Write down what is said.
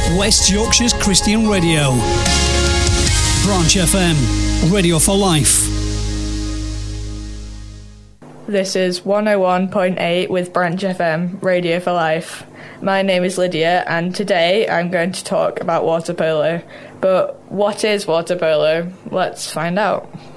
West Yorkshire's Christian Radio. Branch FM, radio for life. This is 101.8 with Branch FM, radio for life. My name is Lydia, and today I'm going to talk about water polo. But what is water polo? Let's find out.